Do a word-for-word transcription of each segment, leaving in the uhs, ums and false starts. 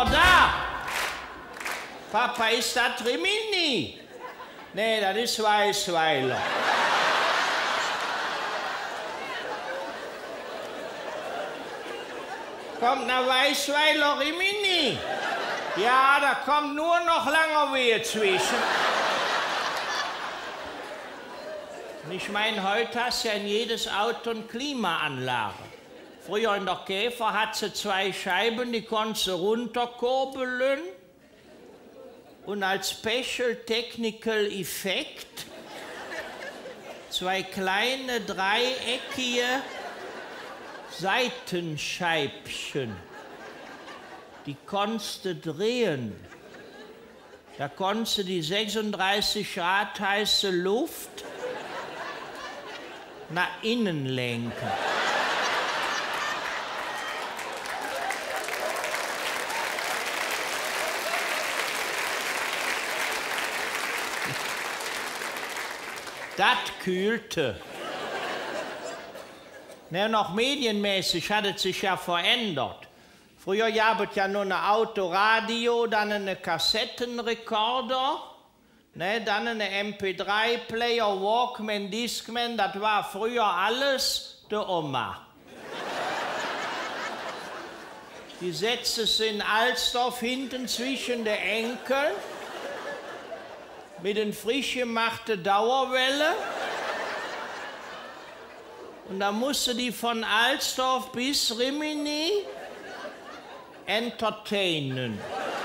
aber da. Papa, ist das Rimini? Nee, das ist Weißweiler. Kommt nach Weißweiler Rimini? Ja, da kommt nur noch Langerwehe zwischen. Und ich meine, heute hast du ja in jedes Auto eine Klimaanlage. Früher in der Käfer hat sie zwei Scheiben, die konntest du runterkurbeln. Und als Special Technical Effekt zwei kleine dreieckige Seitenscheibchen. Die konntest du drehen. Da konntest du die sechsunddreißig Grad heiße Luft nach innen lenken. Das kühlte. Ne, noch medienmäßig hat es sich ja verändert. Früher gab es ja nur ein Autoradio, dann einen Kassettenrekorder, ne, dann einen M P drei Player, Walkman, Discman, das war früher alles der Oma. Die setzte es in Alsdorf hinten zwischen den Enkeln mit den frisch gemachten Dauerwelle. Und da musste die von Alsdorf bis Rimini entertainen.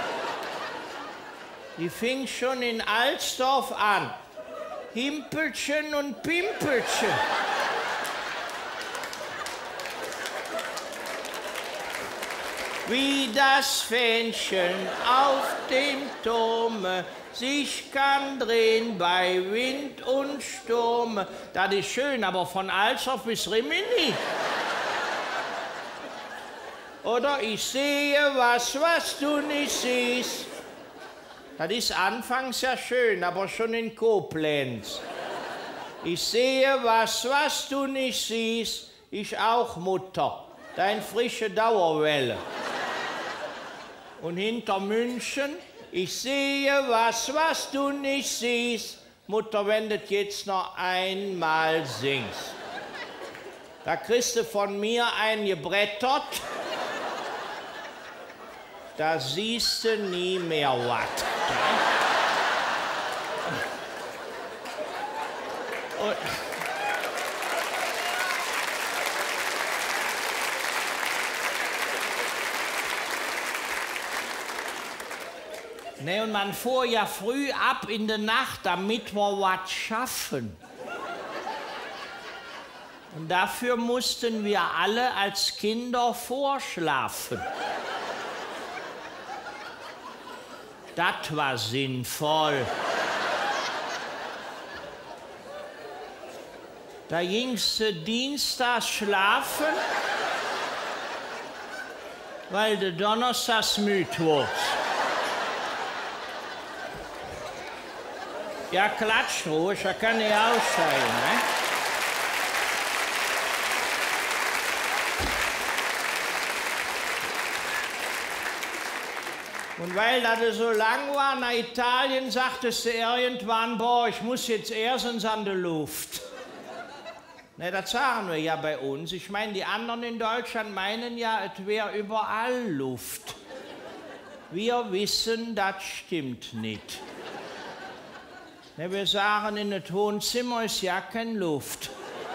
Die fing schon in Alsdorf an. Himpelchen und Pimpelchen. Wie das Fähnchen auf dem Turme sich kann drehen bei Wind und Sturm. Das ist schön, aber von Alsdorf bis Rimini. Oder ich sehe was, was du nicht siehst. Das ist anfangs ja schön, aber schon in Koblenz. Ich sehe was, was du nicht siehst. Ich auch, Mutter. Dein frische Dauerwelle. Und hinter München, ich sehe was, was du nicht siehst. Mutter, wenn du jetzt noch einmal singst. Da kriegst du von mir ein gebrettert. Da siehst du nie mehr was. Und Ne, und man fuhr ja früh ab in der Nacht, damit wir was schaffen. Und dafür mussten wir alle als Kinder vorschlafen. Das war sinnvoll. Da gingst du dienstags schlafen, weil du donnerstags müde wurdest. Ja, klatsch ruhig, da kann ich aussteigen, ne? Und weil das so lang war, nach Italien, sagtest du irgendwann, boah, ich muss jetzt erstens an die Luft. Ne, das sagen wir ja bei uns. Ich meine, die anderen in Deutschland meinen ja, es wäre überall Luft. Wir wissen, das stimmt nicht. Ne, wir sagen, in das Wohnzimmer ist ja keine Luft.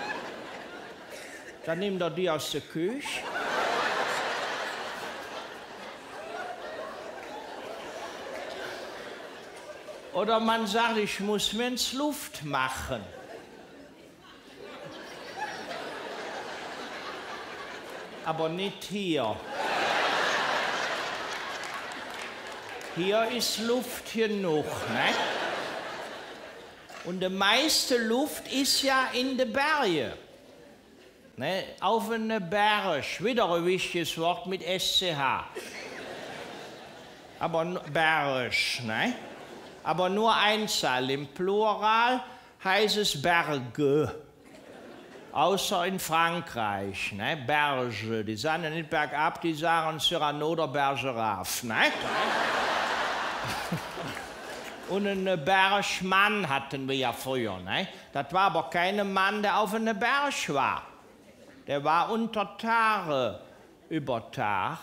Dann nimmt er die aus der Küche. Oder man sagt, ich muss mir ins Luft machen. Aber nicht hier. Hier ist Luft genug, ne? Und die meiste Luft ist ja in den Bergen. Ne? Auf einem Berg, wieder ein wichtiges Wort mit S C H. Aber Berg, ne? Aber nur Einzahl. Im Plural heißt es Berge. Außer in Frankreich, ne? Berge, die sagen ja nicht bergab, die sagen Cyrano oder Bergeraff, ne? Und einen Bergmann hatten wir ja früher, ne? Das war aber kein Mann, der auf einem Berg war. Der war unter Tage über Tag.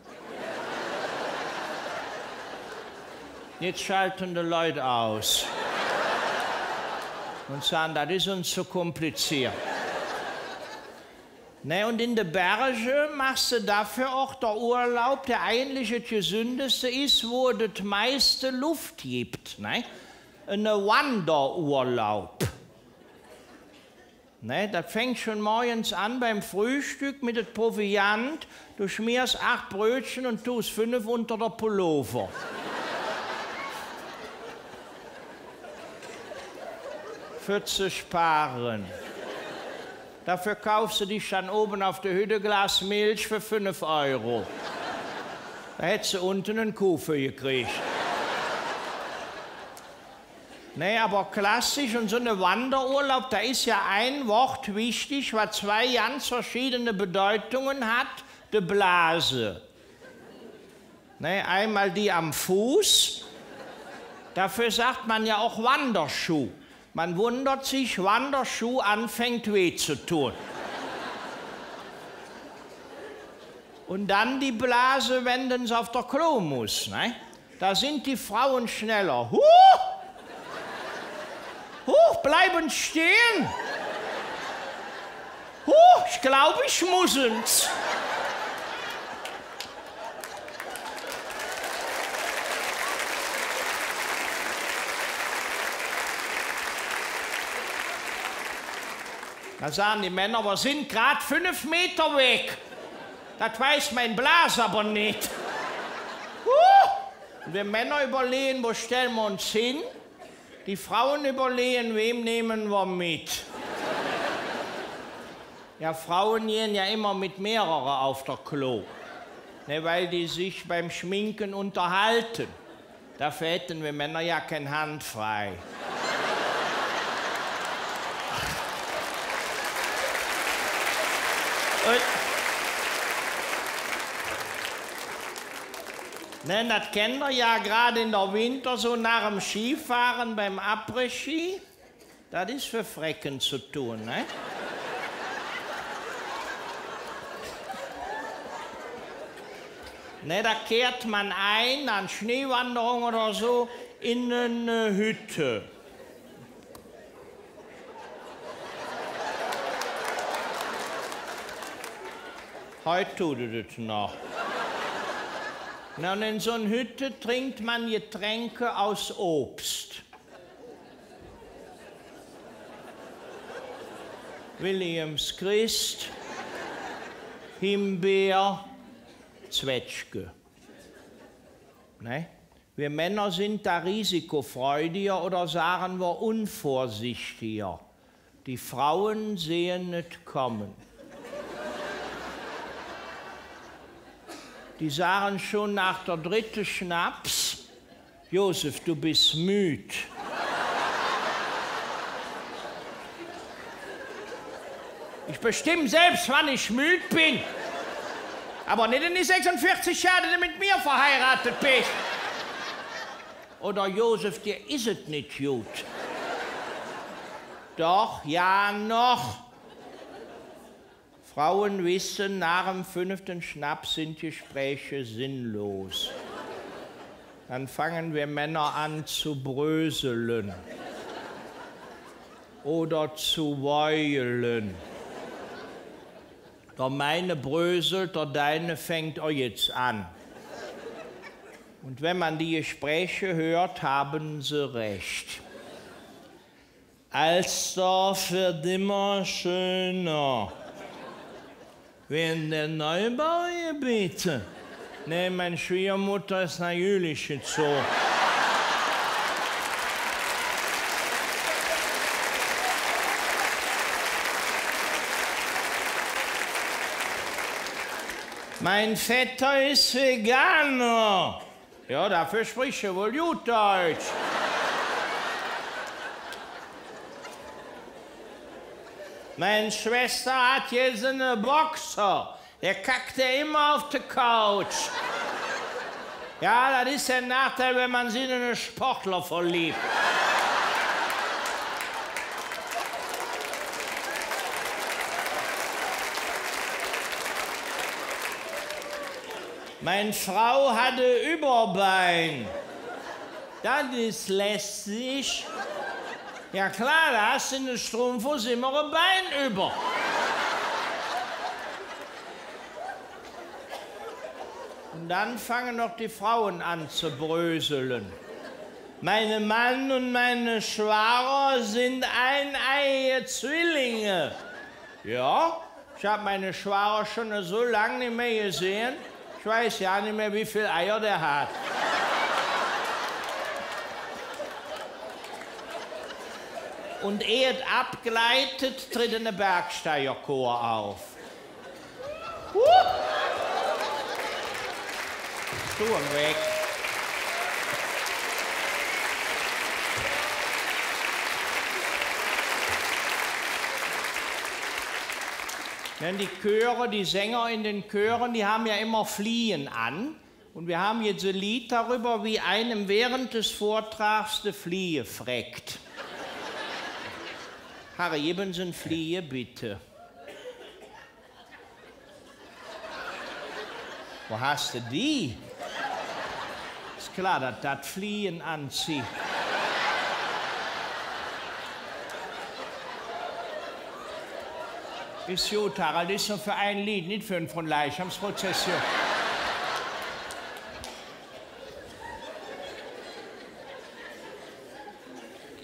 Jetzt schalten die Leute aus und sagen, das ist uns zu kompliziert. Ne, und in den Bergen machst du dafür auch der Urlaub, der eigentlich das Gesündeste ist, wo es das meiste Luft gibt. Ne? Ein Wanderurlaub. Ne, das fängt schon morgens an beim Frühstück mit dem Proviant. Du schmierst acht Brötchen und tust fünf unter der Pullover. Für zu sparen. Dafür kaufst du dich dann oben auf der Hütte Glas Milch für fünf Euro. Da hättest du unten einen Kuh für gekriegt. Nee, aber klassisch und so eine Wanderurlaub, da ist ja ein Wort wichtig, was zwei ganz verschiedene Bedeutungen hat, die Blase. Nee, einmal die am Fuß, dafür sagt man ja auch Wanderschuh. Man wundert sich, Wanderschuh anfängt weh zu tun. Und dann die Blase, wenn es auf der Klo muss. Ne? Da sind die Frauen schneller. Huh! Huh, bleiben stehen! Huh, ich glaube, ich muss ins. Da sagen die Männer, wir sind gerade fünf Meter weg. Das weiß mein Blas aber nicht. Uh! Und wir Männer überlegen, wo stellen wir uns hin? Die Frauen überlegen, wem nehmen wir mit? Ja, Frauen gehen ja immer mit mehreren auf der Klo. Ne, weil die sich beim Schminken unterhalten. Dafür hätten wir Männer ja keine Hand frei. Ne, das kennt ihr ja gerade in der Winter so nach dem Skifahren beim Après-Ski. Das ist für Frecken zu tun, ne? Ne, da kehrt man ein an Schneewanderung oder so in eine Hütte. Heute tut es das noch. Na, und in so einer Hütte trinkt man Getränke aus Obst. Williams Christ, Himbeer, Zwetschge. Ne? Wir Männer sind da risikofreudiger oder sagen wir unvorsichtiger. Die Frauen sehen nicht kommen. Die sagen schon nach der dritten Schnaps, Josef, du bist müde. Ich bestimme selbst, wann ich müde bin. Aber nicht in die sechsundvierzig Jahre, die du mit mir verheiratet bist. Oder Josef, dir ist es nicht gut. Doch, ja, noch. Frauen wissen, nach dem fünften Schnaps sind Gespräche sinnlos. Dann fangen wir Männer an zu bröseln oder zu heulen. Der meine bröselt, der deine fängt auch jetzt an. Und wenn man die Gespräche hört, haben sie recht. Alsdorf wird immer schöner. Wenn der Neubau bitte. Nee, meine Schwiegermutter ist nach Jülich gezogen. Mein Vetter ist Veganer. Ja, dafür spricht er wohl gut Deutsch. Meine Schwester hat jetzt einen Boxer. Der kackt ja immer auf der Couch. Ja, das ist der Nachteil, wenn man sich in einen Sportler verliebt. Meine Frau hatte Überbein. Das ist lästig. Ja klar, da hast du in der Strumpfhose immer ein Bein über. Und dann fangen noch die Frauen an zu bröseln. Meine Mann und meine Schwager sind eineiige Zwillinge. Ja, ich habe meine Schwager schon so lange nicht mehr gesehen. Ich weiß ja nicht mehr, wie viele Eier der hat. Und ehe es abgleitet, tritt ein Bergsteigerchor auf. Huh. Sturm weg. Denn die Chöre, die Sänger in den Chören, die haben ja immer Fliehen an. Und wir haben jetzt ein Lied darüber, wie einem während des Vortrags die Fliehe freckt. Harry, geben Sie eine Fliehe, bitte. Wo hast du die? Ist klar, dass das Fliehen anzieht. Ist gut, Harald, ist nur für ein Lied, nicht für eine von Leichnamsprozession.